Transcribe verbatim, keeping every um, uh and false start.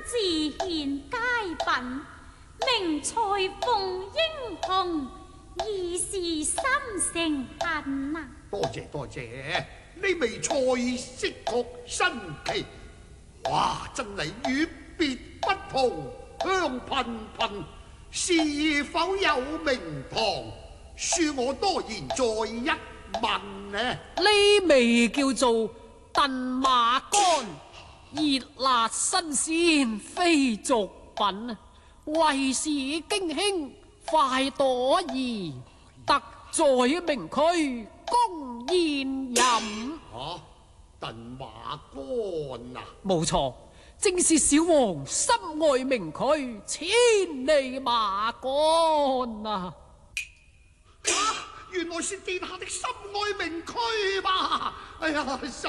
自獻佳品，名裁縫英雄，已是心誠恨啊！ 多謝多謝，呢味菜色確新奇，哇！真係與別不同，香噴噴。是否有名堂？恕我多言再一問呢？ 呢味叫做燉馬肝，熱辣新鮮，非俗品啊！為時驚興，快朵頤，特在名區公宴飲。 啊，燉馬肝啊！ 冇錯，正是小王心愛名區千里馬肝啊！ 啊，原來是殿下的心愛名區吧？哎呀！